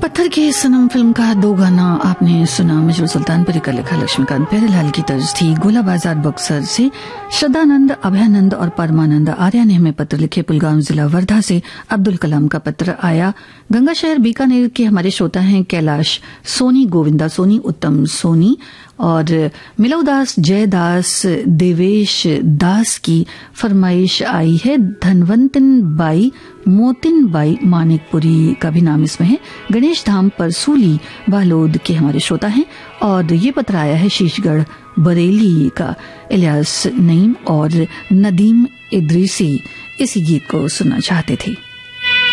पत्थर के सनम फिल्म का दो गाना आपने सुना। मजरू सुल्तानपुरी का लिखा लक्ष्मीकांत प्यारेलाल की तर्ज थी। गोला बाजार बक्सर से श्रद्धानंद, अभयानंद और परमानंद आर्या ने हमें पत्र लिखे। पुलगांव जिला वर्धा से अब्दुल कलाम का पत्र आया। गंगा शहर बीकानेर के हमारे श्रोता हैं कैलाश सोनी, गोविंदा सोनी, उत्तम सोनी और मिलौदास, जयदास, देवेश दास की फरमाइश आई है। धनवंतन बाई, मोतिन बाई मानिकपुरी का भी नाम इसमें है। गणेश धाम परसूली बालोद के हमारे श्रोता हैं और ये पत्र आया है शीशगढ़ बरेली का। इलियास नईम और नदीम इद्रीसी इसी गीत को सुनना चाहते थे।